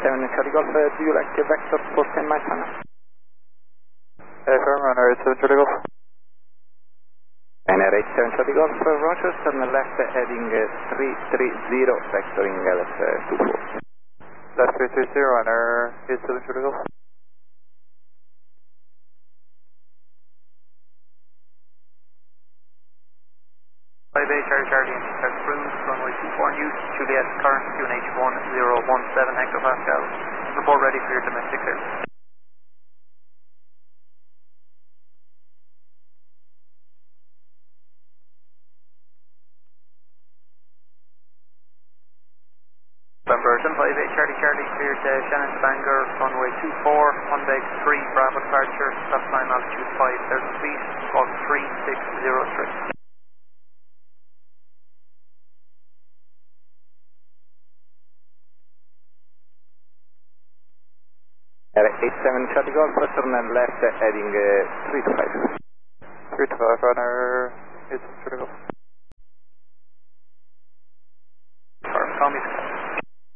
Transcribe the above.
Charlie Golf, do you like vector for 10 miles an hour? Firm runner 87 Charlie Golf. And 87 Charlie Golf, Roger, turn left heading 330, vectoring left 24. Left 330, runner 87 Charlie Golf. 58 Charlie, Incheck cruise, runway 24 News, Juliet, current QNH 1017 hectopascal. Report ready for your domestic service. November 58 Charlie, cleared Shannon to Bangor, runway 24, Monbeg 3, Bravo departure, stop time altitude 5,000 feet, call 3603. 87 Charlie Golf, turn left heading 325. 325, runner 87 Charlie Golf. Call me.